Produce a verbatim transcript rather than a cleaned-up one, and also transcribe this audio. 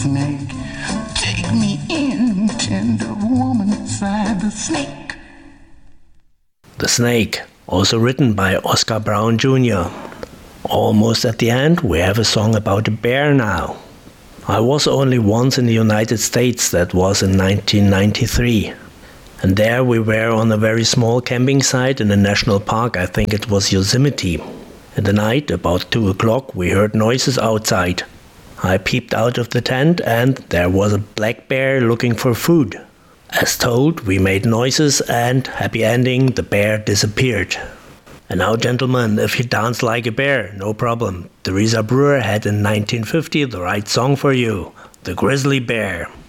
snake. Take me in, tender woman, inside the snake. The Snake, also written by Oscar Brown Junior Almost at the end, we have a song about a bear now. I was only once in the United States, that was in nineteen ninety-three. And there we were on a very small camping site in a national park, I think it was Yosemite. In the night, about two o'clock, we heard noises outside. I peeped out of the tent and there was a black bear looking for food. As told, we made noises and, happy ending, the bear disappeared. And now, gentlemen, if you dance like a bear, no problem. Teresa Brewer had in nineteen fifty the right song for you, The Grizzly Bear.